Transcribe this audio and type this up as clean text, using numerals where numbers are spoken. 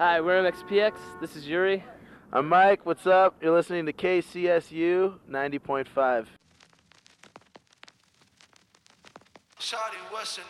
Hi, we're MXPX. This is Yuri. I'm Mike. What's up? You're listening to KCSU 90.5. Shawty, what's your